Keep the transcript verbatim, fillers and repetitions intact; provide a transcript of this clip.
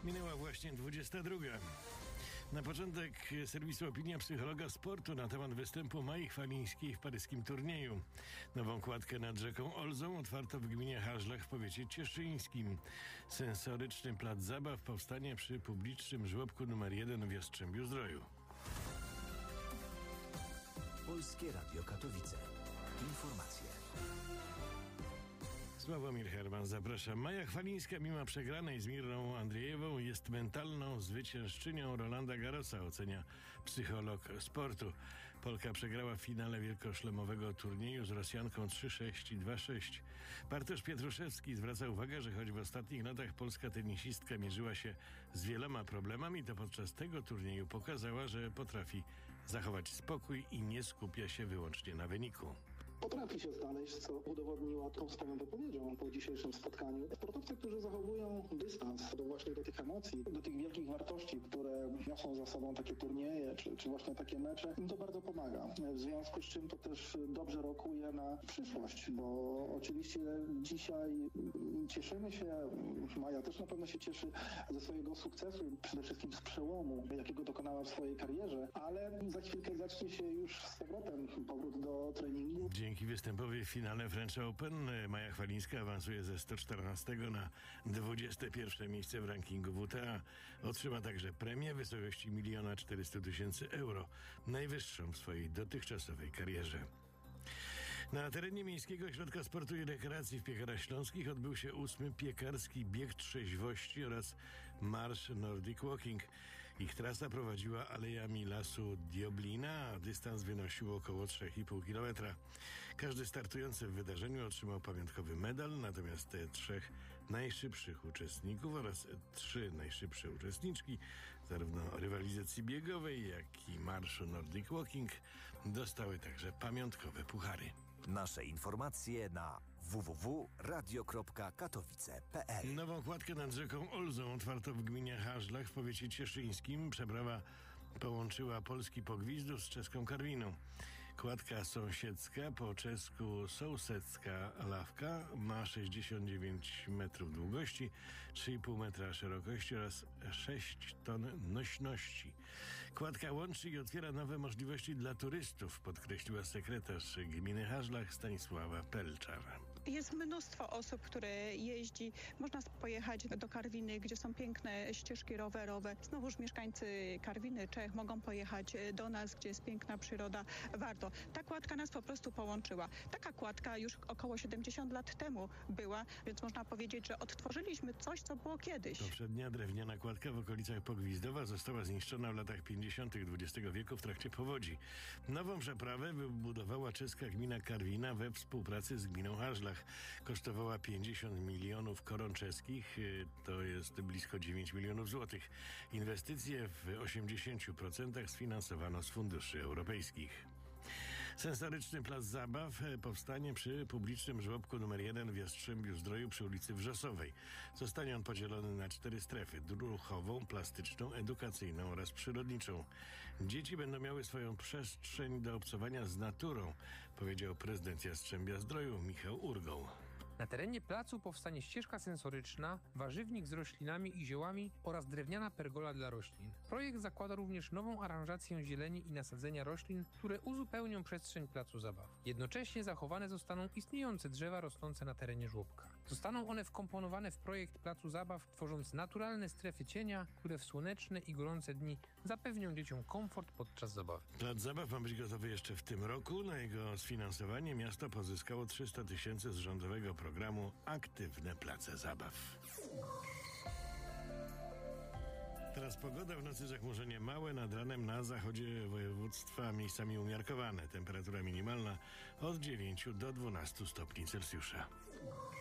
Minęła właśnie dwudziesta druga. Na początek serwisu opinia psychologa sportu na temat występu Mai Chwalińskiej w paryskim turnieju. Nową kładkę nad rzeką Olzą otwarto w gminie Hażlach w powiecie cieszyńskim. Sensoryczny plac zabaw powstanie przy publicznym żłobku numer jeden w Jastrzębiu-Zdroju. Polskie Radio Katowice. Informacje. Sławomir Herman, zapraszam. Maja Chwalińska, mimo przegranej z Mirą Andrzejewą, jest mentalną zwyciężczynią Rolanda Garrosa, ocenia psycholog sportu. Polka przegrała w finale wielkoszlemowego turnieju z Rosjanką trzy sześć i dwa sześć. Bartosz Pietruszewski zwraca uwagę, że choć w ostatnich latach polska tenisistka mierzyła się z wieloma problemami, to podczas tego turnieju pokazała, że potrafi zachować spokój i nie skupia się wyłącznie na wyniku. Potrafi się znaleźć, co udowodniła tą swoją wypowiedzią po dzisiejszym spotkaniu. Sportowcy, którzy zachowują dystans do właśnie do tych emocji, do tych wielkich wartości, które niosą za sobą takie turnieje, czy, czy właśnie takie mecze, im to bardzo pomaga. W związku z czym to też dobrze rokuje na przyszłość, bo oczywiście dzisiaj cieszymy się, Maja też na pewno się cieszy ze swojego sukcesu, przede wszystkim z przełomu, jakiego dokonała w swojej karierze, ale za chwilkę zacznie się już z powrotem powrót do treningu. Dzięki występowi w finale French Open Maja Chwalińska awansuje ze sto czternastego na dwudzieste pierwsze miejsce w rankingu W T A. Otrzyma także premię w wysokości miliona czterysta tysięcy euro, najwyższą w swojej dotychczasowej karierze. Na terenie Miejskiego Ośrodka Sportu i Rekreacji w Piekarach Śląskich odbył się ósmy piekarski bieg trzeźwości oraz marsz Nordic Walking. Ich trasa prowadziła alejami lasu Dioblina, a dystans wynosił około trzy i pół kilometra. Każdy startujący w wydarzeniu otrzymał pamiątkowy medal, natomiast te trzech najszybszych uczestników oraz trzy najszybsze uczestniczki zarówno rywalizacji biegowej, jak i marszu Nordic Walking dostały także pamiątkowe puchary. Nasze informacje na w w w kropka radio kropka katowice kropka p l. Nową kładkę nad rzeką Olzą otwarto w gminie Hażlach w powiecie cieszyńskim. Przeprawa połączyła polski Pogwizdów z czeską Karwiną. Kładka sąsiedzka, po czesku Sousecka Lawka, ma sześćdziesiąt dziewięć metrów długości, trzy i pół metra szerokości oraz sześć ton nośności. Kładka łączy i otwiera nowe możliwości dla turystów, podkreśliła sekretarz gminy Hażlach Stanisława Pelczar. Jest mnóstwo osób, które jeździ. Można pojechać do Karwiny, gdzie są piękne ścieżki rowerowe. Znowuż mieszkańcy Karwiny, Czech mogą pojechać do nas, gdzie jest piękna przyroda. Warto. Ta kładka nas po prostu połączyła. Taka kładka już około siedemdziesiąt lat temu była, więc można powiedzieć, że odtworzyliśmy coś, co było kiedyś. Poprzednia drewniana kładka w okolicach Pogwizdowa została zniszczona w latach pięćdziesiątych dwudziestego wieku w trakcie powodzi. Nową przeprawę wybudowała czeska gmina Karwina we współpracy z gminą Hażlach. Kosztowała pięćdziesiąt milionów koron czeskich, to jest blisko dziewięć milionów złotych. Inwestycje w osiemdziesięciu procentach sfinansowano z funduszy europejskich. Sensoryczny plac zabaw powstanie przy publicznym żłobku numer jeden w Jastrzębiu-Zdroju przy ulicy Wrzosowej. Zostanie on podzielony na cztery strefy: ruchową, plastyczną, edukacyjną oraz przyrodniczą. Dzieci będą miały swoją przestrzeń do obcowania z naturą, powiedział prezydent Jastrzębia-Zdroju Michał Urgoł. Na terenie placu powstanie ścieżka sensoryczna, warzywnik z roślinami i ziołami oraz drewniana pergola dla roślin. Projekt zakłada również nową aranżację zieleni i nasadzenia roślin, które uzupełnią przestrzeń placu zabaw. Jednocześnie zachowane zostaną istniejące drzewa rosnące na terenie żłobka. Zostaną one wkomponowane w projekt placu zabaw, tworząc naturalne strefy cienia, które w słoneczne i gorące dni zapewnią dzieciom komfort podczas zabawy. Plac zabaw ma być gotowy jeszcze w tym roku. Na jego sfinansowanie miasto pozyskało trzysta tysięcy z rządowego programu Aktywne Place Zabaw. Teraz pogoda, w nocy zachmurzenie małe, nad ranem na zachodzie województwa miejscami umiarkowane. Temperatura minimalna od dziewięciu do dwunastu stopni Celsjusza.